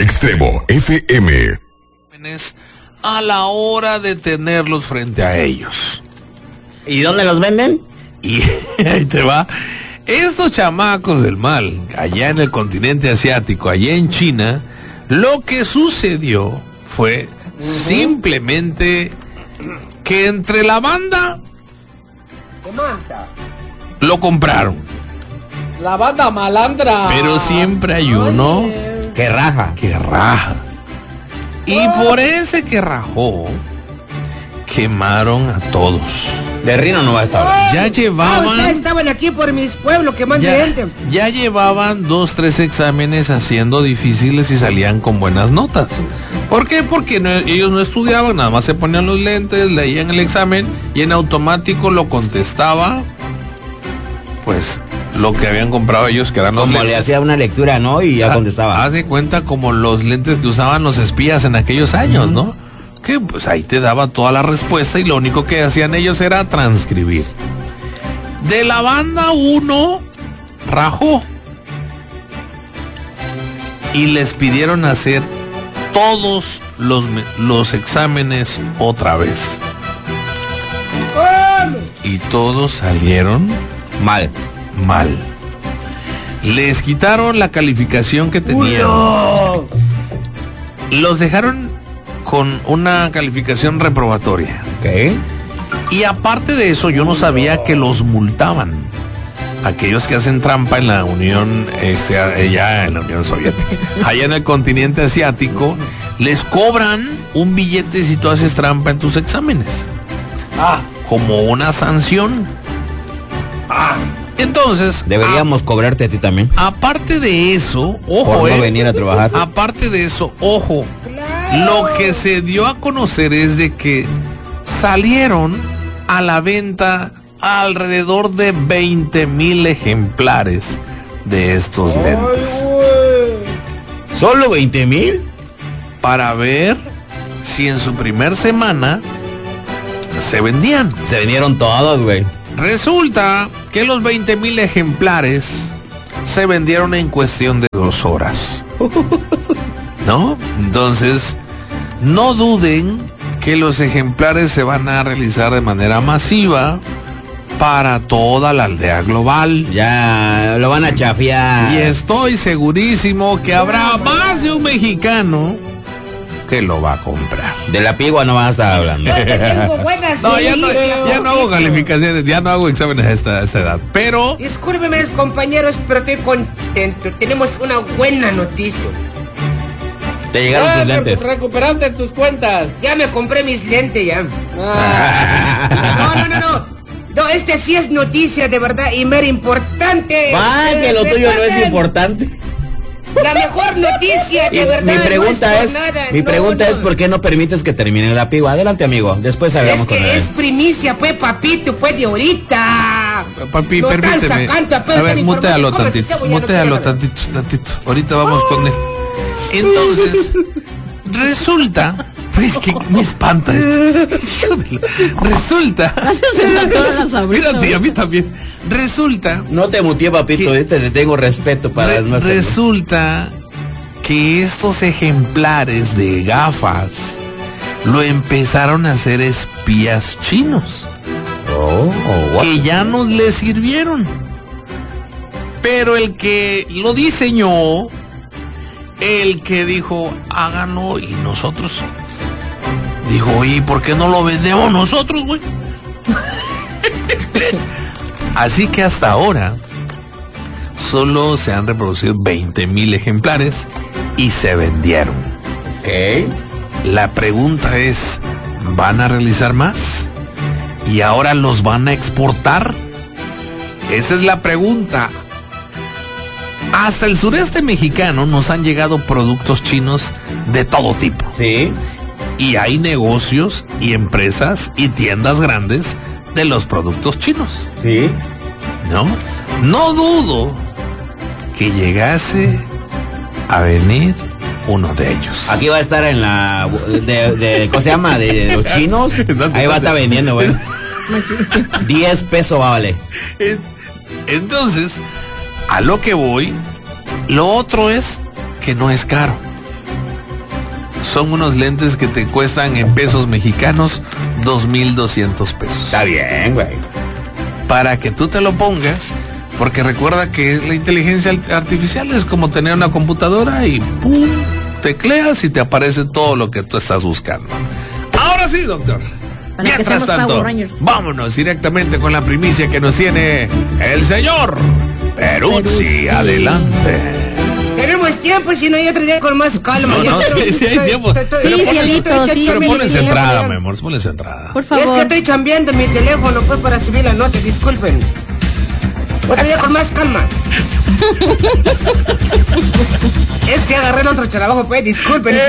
Extremo FM. A la hora de tenerlos frente a ellos. ¿Y dónde los venden? Y ahí te va. Estos chamacos del mal, allá en el continente asiático, allá en China, lo que sucedió fue simplemente que entre la banda lo compraron. La banda malandra. Pero siempre hay uno que raja. Y por ese que rajó, quemaron a todos. De Rino no va a estar. Ya llevaban... estaban aquí por mis pueblos quemando gente. Ya llevaban 2-3 exámenes haciendo difíciles y salían con buenas notas. ¿Por qué? Porque ellos no estudiaban, nada más se ponían los lentes, leían el examen y en automático lo contestaba, pues, lo que habían comprado ellos, que eran los lentes. Como le hacía una lectura, ¿no? Y ya contestaba. Haz de cuenta como los lentes que usaban los espías en aquellos años, ¿no? Que pues ahí te daba toda la respuesta y lo único que hacían ellos era transcribir. De la banda uno rajó y les pidieron hacer todos los exámenes otra vez. Y todos salieron mal. Les quitaron la calificación que tenían. Los dejaron con una calificación reprobatoria. ¿Qué? Y aparte de eso, yo no sabía que los multaban. Aquellos que hacen trampa en la Unión, allá en la Unión Soviética, allá en el continente asiático, les cobran un billete si tú haces trampa en tus exámenes. Como una sanción. Entonces, deberíamos cobrarte a ti también. Aparte de eso, ojo, por no venir a trabajar. Aparte de eso, ojo, lo que se dio a conocer es de que salieron a la venta alrededor de 20,000 ejemplares de estos lentes. ¿Solo 20,000? Para ver si en su primer semana se vendían. Se vendieron todos, güey. Resulta que los 20,000 ejemplares se vendieron en cuestión de 2 horas. ¿No? Entonces, no duden que los ejemplares se van a realizar de manera masiva para toda la aldea global. Ya lo van a chafiar. Y estoy segurísimo que habrá más de un mexicano que lo va a comprar. De la pigua no van a estar hablando. No, ya no hago calificaciones, ya no hago exámenes a esta edad. Pero... Discúlpeme, compañeros, pero estoy contento. Tenemos una buena noticia. Te llegaron tus lentes. Recuperaste tus cuentas. Ya me compré mis lentes ya. No, este sí es noticia de verdad y mera importante. Que lo tuyo no es importante. La mejor noticia de verdad. Mi pregunta es ¿por qué no permites que termine la pigua? Adelante, amigo. Después hablamos con él. Es primicia, pues, papito, pues de ahorita. Papi, no permíteme. A ver, mutealo tantito. Tantito. Ahorita vamos con él. Entonces, resulta, pues que me espanta. Resulta. Mírate, a mí también. Resulta. No te muteé, papito, le tengo respeto para no hacerlo. Resulta que estos ejemplares de gafas lo empezaron a hacer espías chinos. Que ya nos les sirvieron. Pero el que lo diseñó, el que dijo, háganlo, y nosotros dijo, oye, ¿por qué no lo vendemos nosotros, güey? Así que hasta ahora solo se han reproducido 20,000 ejemplares y se vendieron. La pregunta es, ¿van a realizar más? ¿Y ahora los van a exportar? Esa es la pregunta. Hasta el sureste mexicano nos han llegado productos chinos de todo tipo. Sí. Y hay negocios y empresas y tiendas grandes de los productos chinos. Sí. No dudo que llegase a venir uno de ellos. Aquí va a estar en la ¿cómo se llama? De los chinos. Ahí va a estar vendiendo, güey. 10 pesos vale. Entonces, a lo que voy, lo otro es que no es caro. son unos lentes que te cuestan en pesos mexicanos 2,200 pesos. Está bien, güey. Para que tú te lo pongas, porque recuerda que la inteligencia artificial es como tener una computadora y ¡pum! Tecleas y te aparece todo lo que tú estás buscando. Ahora sí, doctor. Mientras tanto, vámonos directamente con la primicia que nos tiene el señor Peruzzi. Adelante. Tenemos tiempo, si no hay otro día con más calma. No, sí hay tiempo. Pero ponle centrada, mi amor, ponle centrada. Por favor. Es que estoy chambeando en mi teléfono, pues, para subir la nota, disculpen. Otro día con más calma. Es que agarré el otro trabajo, pues, disculpen.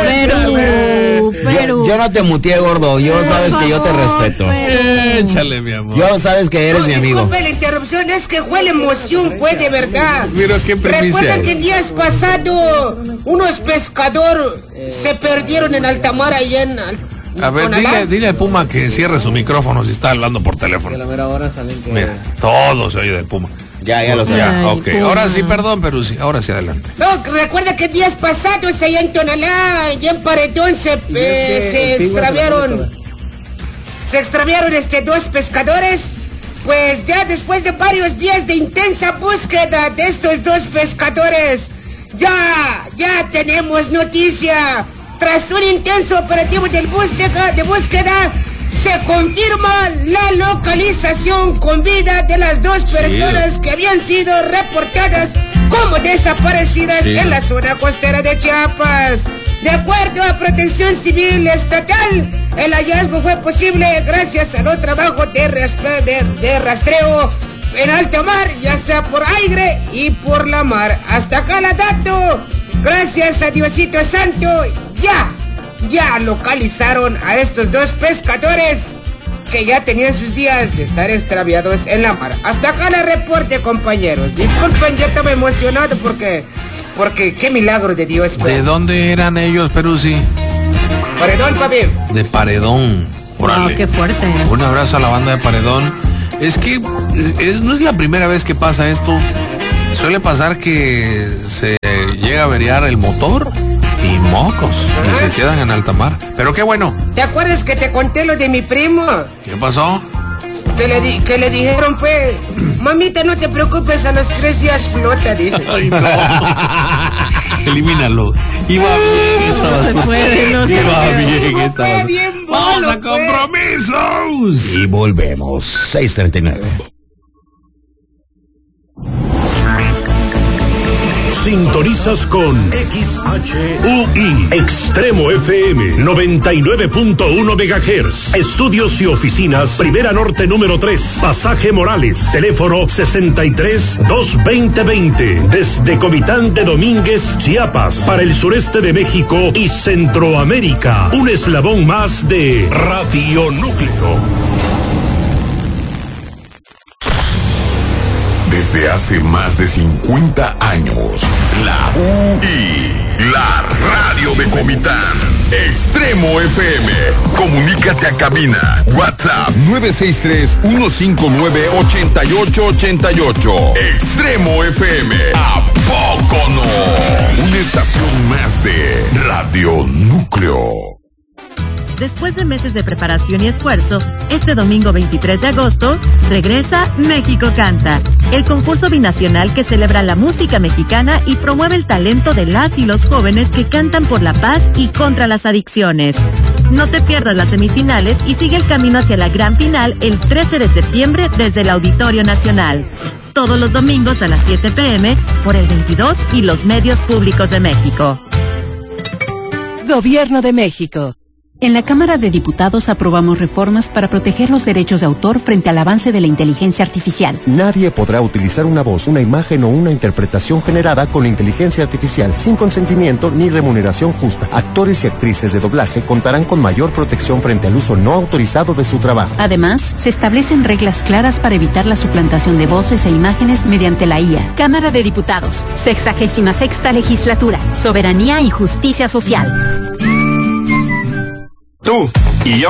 Pero yo no te muteé, gordo. Yo sabes que yo te respeto. Échale, mi amor. Yo sabes que eres mi amigo. Disculpe la interrupción, es que fue la emoción, pues, de verdad. Mira qué primicia. Recuerda que en días pasados unos pescadores se perdieron en alta mar allá en... A ver, dile al Puma que cierre su micrófono si está hablando por teléfono. Que la mera hora salen que... Mira, todo se oye del Puma. Ya lo sé. Ya, ok. Ahora sí, perdón, pero sí, ahora sí, adelante. No, recuerda que días pasados allá en Tonalá, allá en Paredón, se extraviaron. Se extraviaron dos pescadores. Pues ya después de varios días de intensa búsqueda de estos dos pescadores, ya tenemos noticia. Tras un intenso operativo de búsqueda, se confirma la localización con vida de las dos personas que habían sido reportadas como desaparecidas en la zona costera de Chiapas. De acuerdo a Protección Civil Estatal, el hallazgo fue posible gracias a los trabajos de rastreo en alta mar, ya sea por aire y por la mar. Hasta acá la dato. Gracias a Diosito Santo, ya localizaron a estos dos pescadores que ya tenían sus días de estar extraviados en la mar. Hasta acá la reporte, compañeros. Disculpen, yo estaba emocionado porque qué milagro de Dios. Pues. ¿De dónde eran ellos, Peruzzi? Paredón, papi. De Paredón. Órale. Qué fuerte. Un abrazo a la banda de Paredón. Es que no es la primera vez que pasa esto. Suele pasar que se llega a averiar el motor y mocos, y se quedan en alta mar. Pero qué bueno. ¿Te acuerdas que te conté lo de mi primo? ¿Qué pasó? Que le dijeron, pues, mamita, no te preocupes, a los 3 días flota, dice. Ay, no. Elimínalo. Iba bien. Vamos a compromisos. Y volvemos. 6:39. Sintonizas con XHUI Extremo FM 99.1 MHz. Estudios y oficinas Primera Norte número 3, Pasaje Morales, teléfono 63-220-20. Desde Comitán de Domínguez, Chiapas, para el sureste de México y Centroamérica. Un eslabón más de Radio Núcleo. Desde hace más de 50 años, la UI, la radio de Comitán, Extremo FM. Comunícate a cabina. WhatsApp 963-159-8888. Extremo FM. ¿A poco no? Una estación más de Radio Núcleo. Después de meses de preparación y esfuerzo, este domingo 23 de agosto, regresa México Canta, el concurso binacional que celebra la música mexicana y promueve el talento de las y los jóvenes que cantan por la paz y contra las adicciones. No te pierdas las semifinales y sigue el camino hacia la gran final el 13 de septiembre desde el Auditorio Nacional. Todos los domingos a las 7 p.m. por el 22 y los medios públicos de México. Gobierno de México. En la Cámara de Diputados aprobamos reformas para proteger los derechos de autor frente al avance de la inteligencia artificial. Nadie podrá utilizar una voz, una imagen o una interpretación generada con inteligencia artificial sin consentimiento ni remuneración justa. Actores y actrices de doblaje contarán con mayor protección frente al uso no autorizado de su trabajo. Además, se establecen reglas claras para evitar la suplantación de voces e imágenes mediante la IA. Cámara de Diputados, 66ª Legislatura, Soberanía y Justicia Social. Tú y yo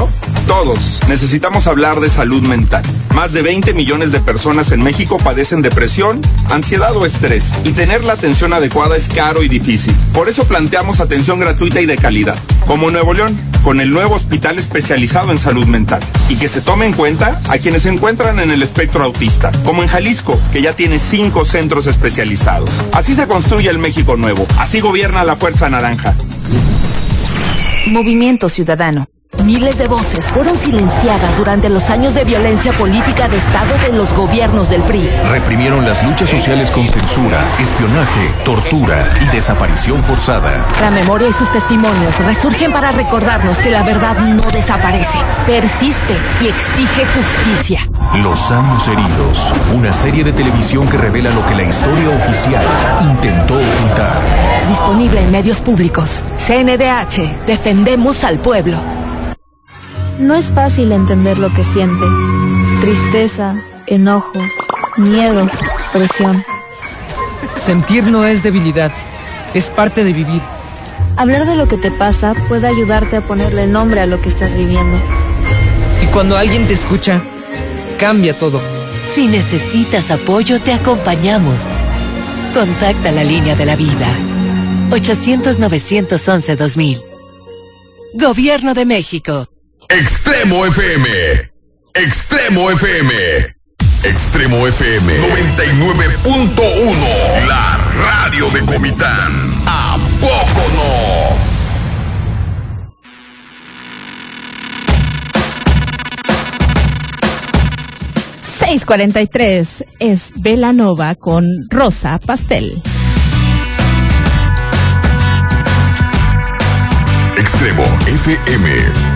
Todos necesitamos hablar de salud mental. Más de 20 millones de personas en México padecen depresión, ansiedad o estrés, y tener la atención adecuada es caro y difícil. Por eso planteamos atención gratuita y de calidad, como Nuevo León, con el nuevo hospital especializado en salud mental, y que se tome en cuenta a quienes se encuentran en el espectro autista, como en Jalisco, que ya tiene 5 centros especializados. Así se construye el México nuevo, así gobierna la Fuerza Naranja. Movimiento Ciudadano. Miles de voces fueron silenciadas durante los años de violencia política de Estado de los gobiernos del PRI. Reprimieron las luchas sociales con censura, espionaje, tortura y desaparición forzada. La memoria y sus testimonios resurgen para recordarnos que la verdad no desaparece, persiste y exige justicia. Los años heridos, una serie de televisión que revela lo que la historia oficial intentó ocultar. Disponible en medios públicos. CNDH, defendemos al pueblo. No es fácil entender lo que sientes. Tristeza, enojo, miedo, presión. Sentir no es debilidad, es parte de vivir. Hablar de lo que te pasa puede ayudarte a ponerle nombre a lo que estás viviendo. Y cuando alguien te escucha, cambia todo. Si necesitas apoyo, te acompañamos. Contacta la línea de la vida. 800-911-2000. Gobierno de México. Extremo FM. Extremo FM. Extremo FM 99.1. La radio de Comitán. ¿A poco no? ...6:43 es Belanova con Rosa Pastel. Extremo FM.